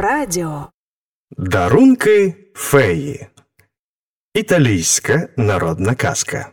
Радіо. Дарунки феї. Італійська народна казка.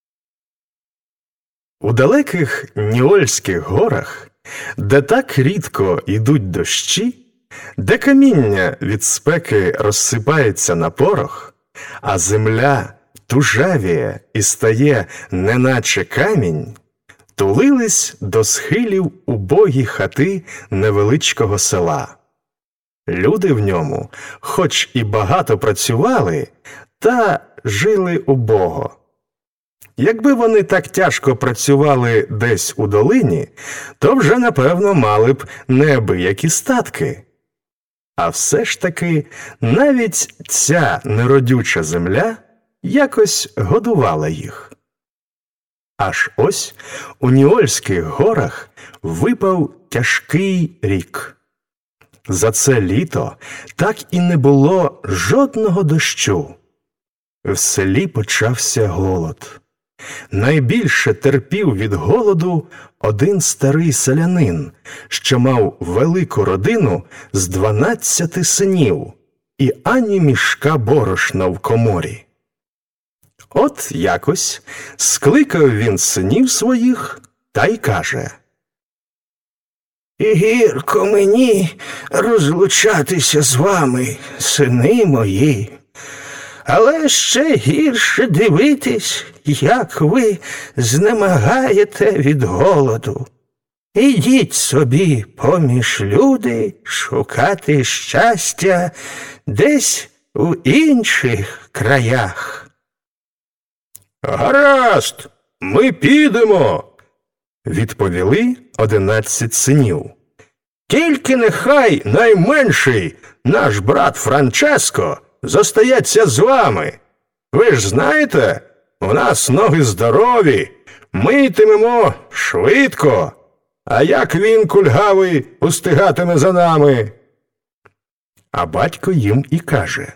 У далеких Ньольських горах, де так рідко йдуть дощі, де каміння від спеки розсипається на порох, а земля тужавіє і стає неначе камінь, тулились до схилів убогі хати невеличкого села. Люди в ньому, хоч і багато працювали, та жили убого. Якби вони так тяжко працювали десь у долині, то вже, напевно, мали б неабиякі статки. А все ж таки, навіть ця неродюча земля якось годувала їх. Аж ось у Ньольських горах випав тяжкий рік. За це літо так і не було жодного дощу. В селі почався голод. Найбільше терпів від голоду один старий селянин, що мав велику родину з 12 синів і ані мішка борошна в коморі. От якось скликав він синів своїх та й каже: «Гірко мені розлучатися з вами, сини мої, але ще гірше дивитись, як ви знемагаєте від голоду. Ідіть собі поміж люди шукати щастя десь у інших краях». «Гаразд, ми підемо», – відповіли 11 синів. «Тільки нехай найменший, наш брат Франческо, зостається з вами. Ви ж знаєте, у нас ноги здорові, ми йтимемо швидко, а як він, кульгавий, устигатиме за нами?» А батько їм і каже: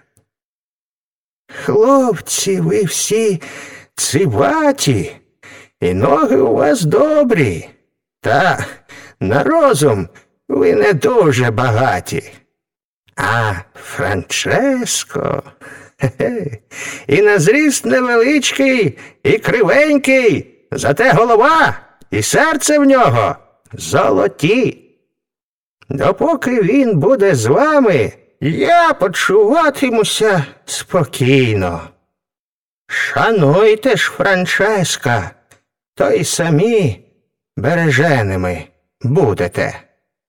«Хлопці, ви всі циваті, і ноги у вас добрі, та на розум ви не дуже багаті. А Франческо, і на зріст невеличкий, і кривенький, зате голова і серце в нього золоті. Допоки він буде з вами, я почуватимуся спокійно. Шануйте ж Франческа, то й самі береженими будете».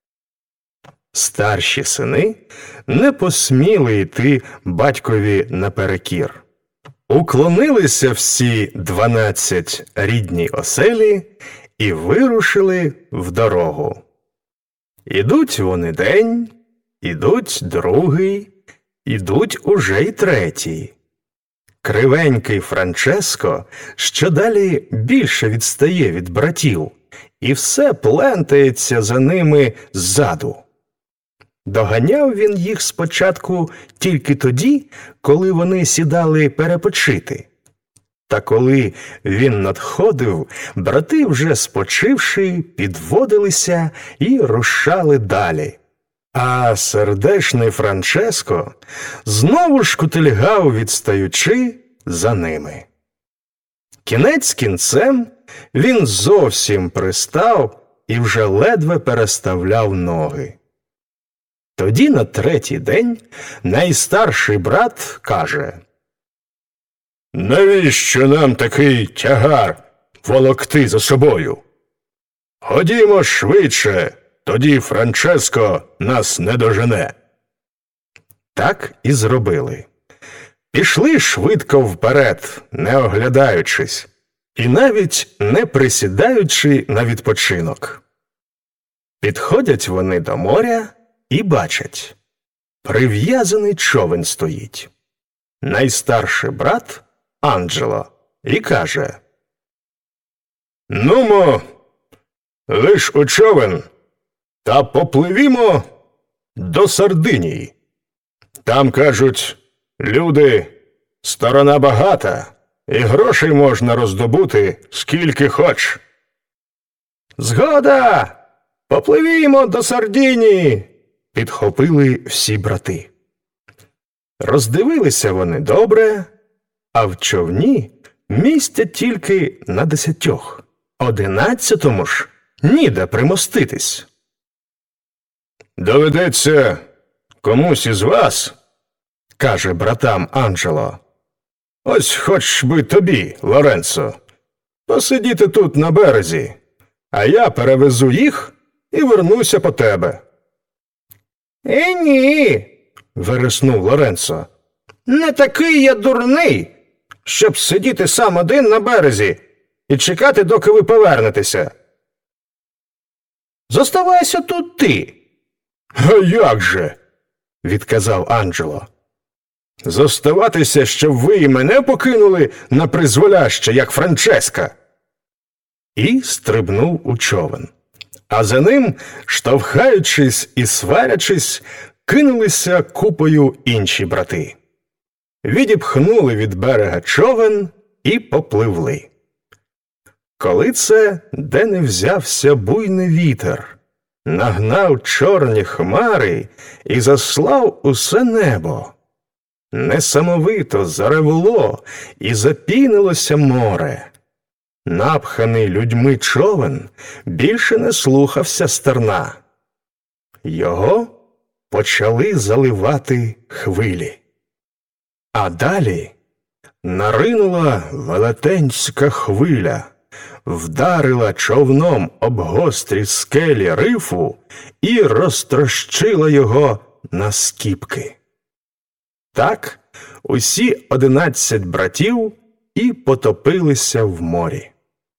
Старші сини не посміли йти батькові наперекір. Уклонилися всі 12 рідній оселі і вирушили в дорогу. Ідуть вони день, ідуть другий, ідуть уже й третій. Кривенький Франческо щодалі більше відстає від братів і все плентається за ними ззаду. Доганяв він їх спочатку тільки тоді, коли вони сідали перепочити. Та коли він надходив, брати вже спочивши, підводилися і рушали далі. А сердешний Франческо знову шкутильгав, відстаючи за ними. Кінець кінцем він зовсім пристав і вже ледве переставляв ноги. Тоді на третій день найстарший брат каже: «Навіщо нам такий тягар волокти за собою? Ходімо швидше, тоді Франческо нас не дожене». Так і зробили. Пішли швидко вперед, не оглядаючись, і навіть не присідаючи на відпочинок. Підходять вони до моря і бачать, прив'язаний човен стоїть. Найстарший брат Анджело і каже: «Нумо, лиш у човен, та попливімо до Сардинії. Там, кажуть, люди, сторона багата, і грошей можна роздобути скільки хоч». «Згода! Попливімо до Сардинії!» підхопили всі брати. Роздивилися вони добре, а в човні місця тільки на 10, 11 ж ніде примоститись. «Доведеться комусь із вас, – каже братам Анджело, – ось хоч би тобі, Лоренцо, посидіти тут на березі, а я перевезу їх і вернуся по тебе». Ні, – вириснув Лоренцо. не такий я дурний, щоб сидіти сам один на березі і чекати, доки ви повернетеся. Зоставайся тут ти. «А як же?» – відказав Анджело. «Зоставатися, щоб ви і мене покинули на призволяще, як Франческа?» І стрибнув у човен. А за ним, штовхаючись і сварячись, кинулися купою інші брати. Відіпхнули від берега човен і попливли. Коли це, де не взявся буйний вітер, нагнав чорні хмари і заслав усе небо. Несамовито заревло і запінилося море. Напханий людьми човен більше не слухався стерна. Його почали заливати хвилі. А далі наринула велетенська хвиля, вдарила човном об гострі скелі рифу і розтрощила його на скіпки. Так усі 11 братів і потопилися в морі.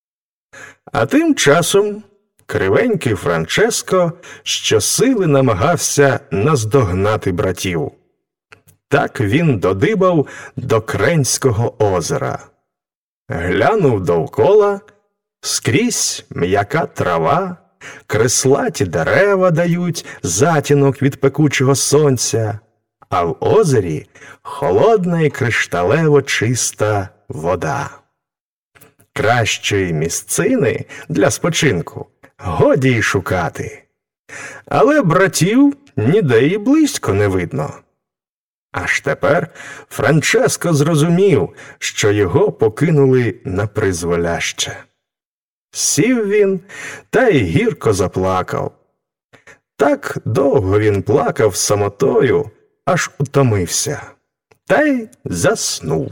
А тим часом кривенький Франческо щосили намагався наздогнати братів. Так він додибав до Кренського озера. Глянув довкола, скрізь м'яка трава, креслаті дерева дають затінок від пекучого сонця, а в озері холодна і кришталево чиста вода. Кращої місцини для спочинку годі й шукати. Але братів ніде і близько не видно. Аж тепер Франческо зрозумів, що його покинули на призволяще. Сів він та й гірко заплакав. Так довго він плакав самотою, аж утомився, та й заснув.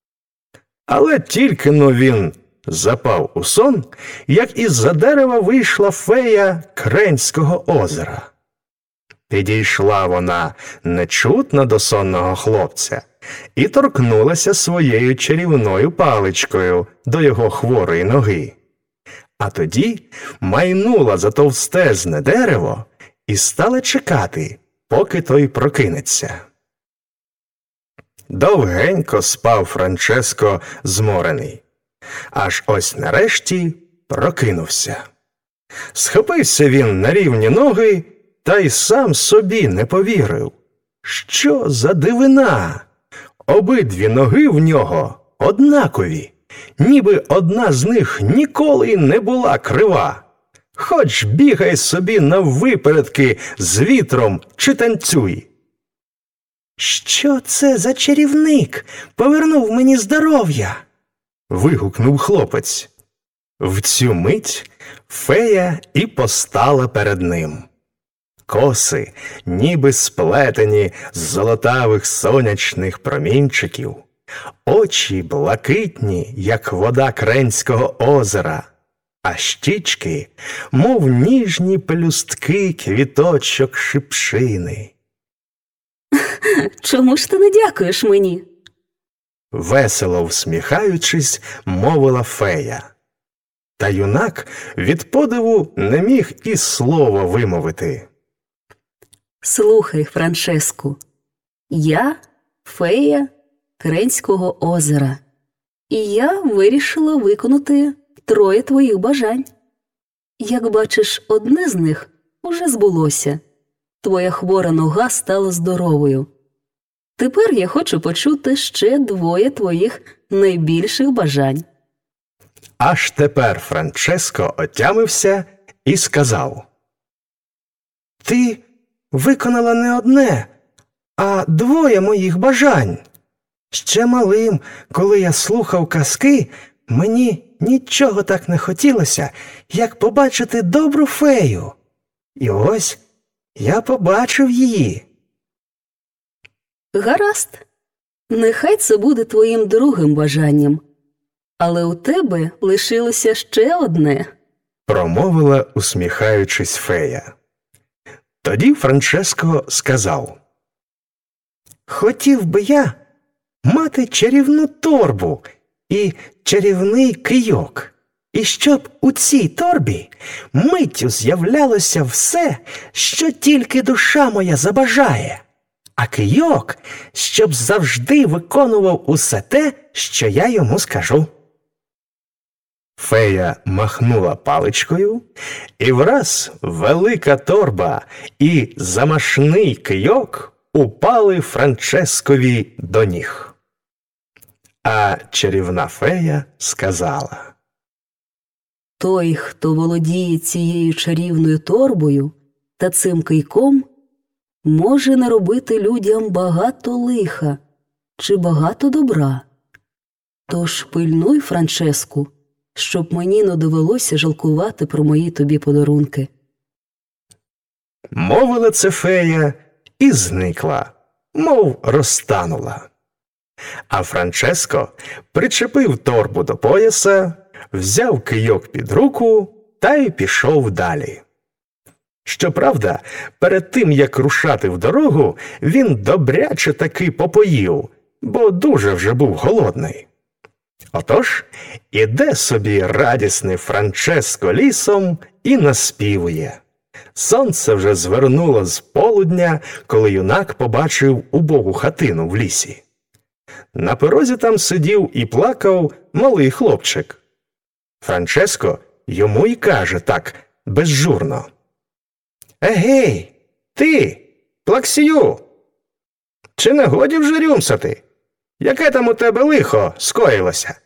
Але тільки-но він запав у сон, як із-за дерева вийшла фея Кренського озера. Підійшла вона нечутно до сонного хлопця і торкнулася своєю чарівною паличкою до його хворої ноги. А тоді майнула за товстезне дерево і стала чекати, поки той прокинеться. Довгенько спав Франческо зморений. Аж ось нарешті прокинувся. Схопився він на рівні ноги та й сам собі не повірив. Що за дивина! Обидві ноги в нього однакові, ніби одна з них ніколи не була крива. Хоч бігай собі наввипередки з вітром чи танцюй. «Що це за чарівник повернув мені здоров'я?» – вигукнув хлопець. В цю мить фея і постала перед ним. Коси, ніби сплетені з золотавих сонячних промінчиків, очі блакитні, як вода Кренського озера, а щічки, мов ніжні пелюстки квіточок шипшини. «Чому ж ти не дякуєш мені?» Весело всміхаючись, мовила фея. Та юнак від подиву не міг і слова вимовити. «Слухай, Франческу, я фея Кренського озера, і я вирішила виконати 3 твоїх бажань. Як бачиш, одне з них уже збулося. Твоя хвора нога стала здоровою. Тепер я хочу почути ще 2 твоїх найбільших бажань». Аж тепер Франческо отямився і сказав: «Ти виконала не одне, а двоє моїх бажань. Ще малим, коли я слухав казки, мені нічого так не хотілося, як побачити добру фею. І ось я побачив її. Гаразд. Нехай це буде твоїм другим бажанням. Але у тебе лишилося ще одне. Промовила, усміхаючись, фея. Тоді Франческо сказав: Хотів би я мати чарівну торбу і чарівний кийок, і щоб у цій торбі миттю з'являлося все, що тільки душа моя забажає, а кийок, щоб завжди виконував усе те, що я йому скажу. Фея махнула паличкою, і враз велика торба і замашний кийок упали Франческові до ніг. А чарівна фея сказала: Той, хто володіє цією чарівною торбою та цим кийком, може наробити людям багато лиха чи багато добра. Тож пильнуй, Франческу, щоб мені не довелося жалкувати про мої тобі подарунки. Мовила це фея і зникла, мов розтанула. А Франческо причепив торбу до пояса, взяв кийок під руку та й пішов далі. Щоправда, перед тим, як рушати в дорогу, він добряче таки попоїв, бо дуже вже був голодний. Отож, іде собі радісний Франческо лісом і наспівує. Сонце вже звернуло з полудня, коли юнак побачив убогу хатину в лісі. На порозі там сидів і плакав малий хлопчик. Франческо йому й каже так, безжурно: Егей, ти, плаксію! Чи не годі вже рюмсати? Яке там у тебе лихо скоїлося?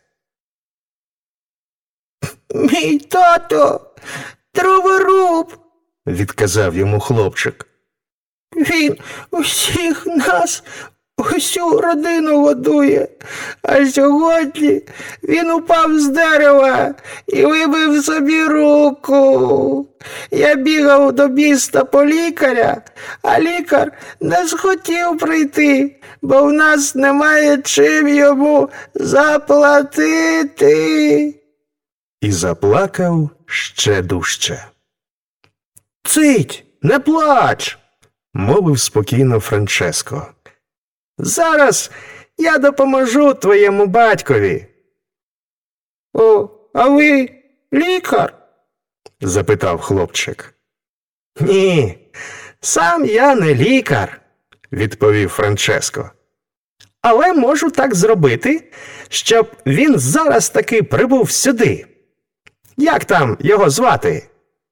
Мій тато дроворуб, відказав йому хлопчик. Він усіх нас, усю родину годує, а сьогодні він упав з дерева і вибив собі руку. Я бігав до міста по лікаря, а лікар не схотів прийти, бо в нас немає чим йому заплатити. І заплакав ще дужче. Цить, не плач, мовив спокійно Франческо. Зараз я допоможу твоєму батькові. О, а ви лікар? Запитав хлопчик. Ні, сам я не лікар, відповів Франческо. Але можу так зробити, щоб він зараз таки прибув сюди. Як там його звати?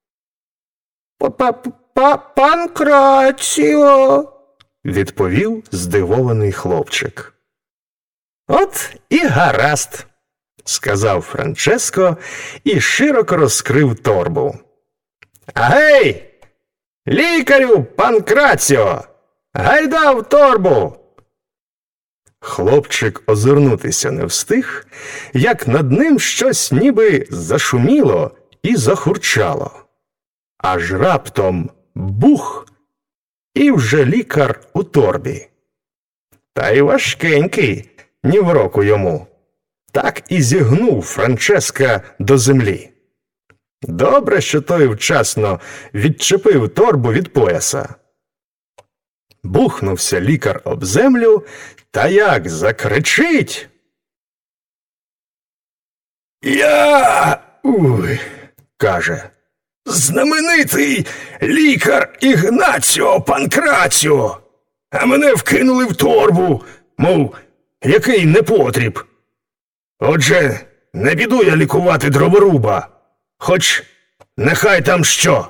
Панкраціо, відповів здивований хлопчик. От і гаразд, сказав Франческо і широко розкрив торбу. Гей, лікарю Панкраціо, гайда в торбу! Хлопчик озирнутися не встиг, як над ним щось ніби зашуміло і захурчало. Аж раптом бух, і вже лікар у торбі. Та й важкенький, ні в року йому. Так і зігнув Франческа до землі. Добре, що той вчасно відчепив торбу від пояса. Бухнувся лікар об землю, та як закричить: каже, знаменитий лікар Ігнаціо Панкраціо, а мене вкинули в торбу, мов який непотріб. Отже, не піду я лікувати дроворуба, хоч нехай там що.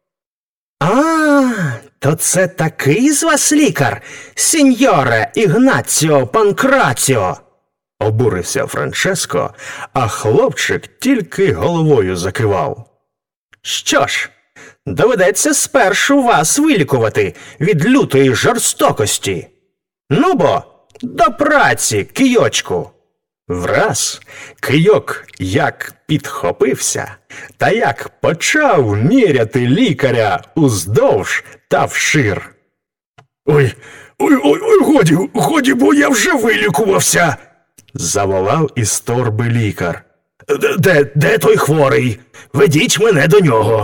То це такий з вас лікар, сіньоре Ігнаціо Панкраціо? Обурився Франческо, а хлопчик тільки головою закивав. Що ж, доведеться спершу вас вилікувати від лютої жорстокості. Ну бо, до праці, кийочку!» Враз кийок як підхопився, та як почав міряти лікаря уздовж та вшир. «Ой, годі, бо я вже вилікувався!» – заволав із торби лікар. Де той хворий? Ведіть мене до нього!»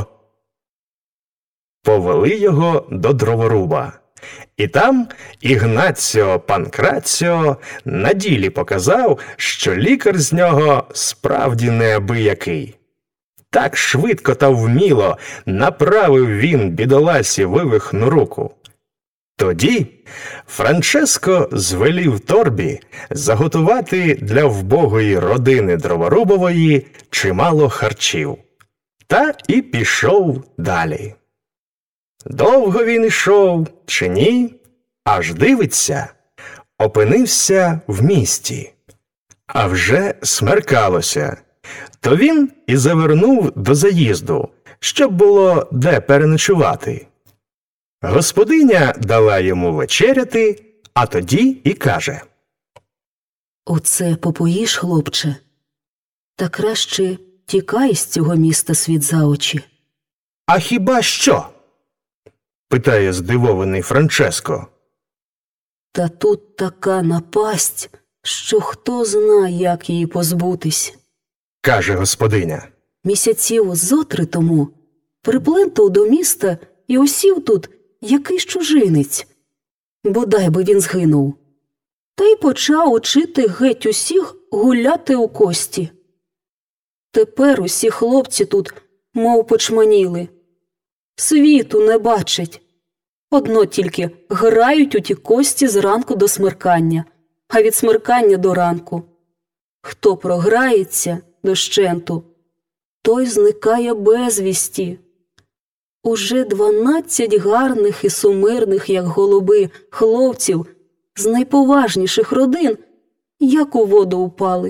Повели його до дроворуба. І там Ігнаціо Панкраціо на ділі показав, що лікар з нього справді неабиякий. Так швидко та вміло направив він бідоласі вивихну руку. Тоді Франческо звелів торбі заготувати для вбогої родини дроворубової чимало харчів. Та і пішов далі. Довго він ішов, чи ні, аж дивиться, опинився в місті. А вже смеркалося, то він і завернув до заїзду, щоб було де переночувати. Господиня дала йому вечеряти, а тоді і каже: «Оце попоїш, хлопче, та краще тікай з цього міста світ за очі». «А хіба що?» – питає здивований Франческо. «Та тут така напасть, що хто знає, як її позбутись», – каже господиня. «Місяців зо 3 тому приплентав до міста і осів тут якийсь чужинець. Бодай би він згинув. Та й почав учити геть усіх гуляти у кості. Тепер усі хлопці тут мов почманіли. Світу не бачать. Одно тільки грають у ті кості зранку до смеркання, а від смеркання до ранку. Хто програється дощенту, той зникає безвісті. Уже 12 гарних і сумирних, як голуби, хлопців з найповажніших родин, як у воду упали».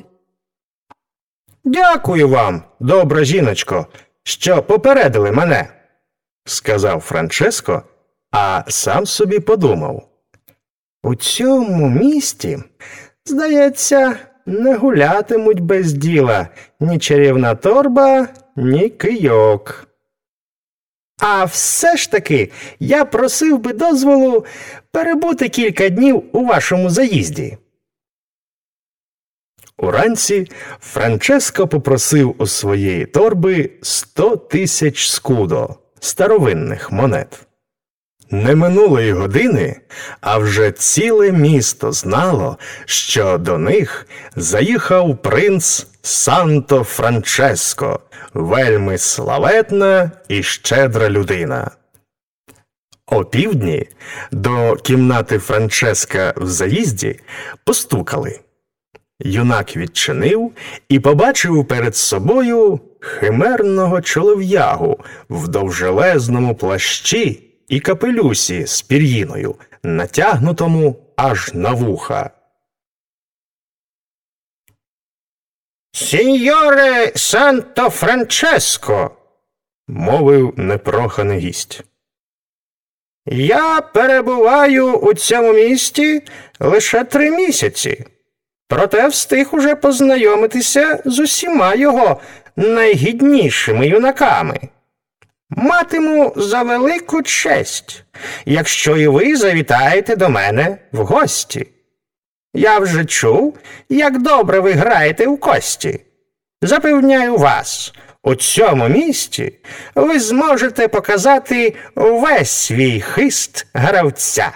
«Дякую вам, добра жіночко, що попередили мене», – сказав Франческо, а сам собі подумав: «У цьому місті, здається, не гулятимуть без діла ні чарівна торба, ні кийок. А все ж таки я просив би дозволу перебути кілька днів у вашому заїзді». Уранці Франческо попросив у своєї торби 100 000 скудо старовинних монет. Не минуло й години, а вже ціле місто знало, що до них заїхав принц Санто Франческо, вельми славетна і щедра людина. Опівдні до кімнати Франческа в заїзді постукали. Юнак відчинив і побачив перед собою химерного чолов'ягу в довжелезному плащі і капелюсі з пір'їною, натягнутому аж на вуха. «Сіньоре Санто Франческо», – мовив непроханий гість, – «я перебуваю у цьому місті лише 3 місяці. Проте встиг уже познайомитися з усіма його найгіднішими юнаками. Матиму за велику честь, якщо і ви завітаєте до мене в гості. Я вже чув, як добре ви граєте у кості. Запевняю вас, у цьому місті ви зможете показати весь свій хист гравця».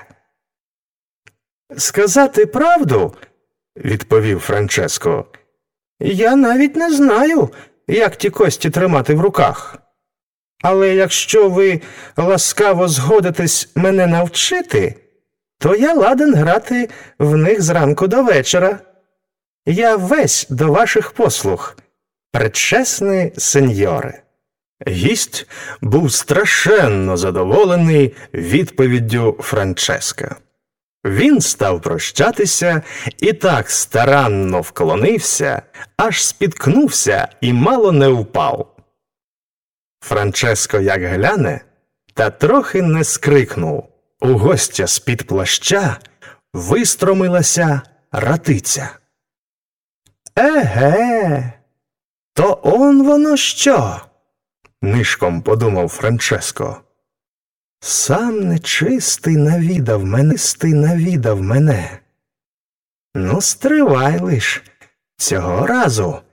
«Сказати правду, – відповів Франческо, – я навіть не знаю, як ті кості тримати в руках. Але якщо ви ласкаво згодитесь мене навчити, то я ладен грати в них зранку до вечора. Я весь до ваших послуг, пречесний сеньоре». Гість був страшенно задоволений відповіддю Франческа. Він став прощатися і так старанно вклонився, аж спіткнувся і мало не впав. Франческо як гляне, та трохи не скрикнув. У гостя з-під плаща вистромилася ратиця. «Еге, то он воно що?» – нишком подумав Франческо. «Сам нечистий навідав мене. Ну, стривай лиш, цього разу